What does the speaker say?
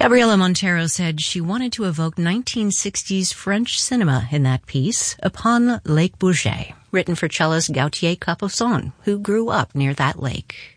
Gabriela Montero said she wanted to evoke 1960s French cinema in that piece, Upon Lake Bourget, written for cellist Gautier Capuçon, who grew up near that lake.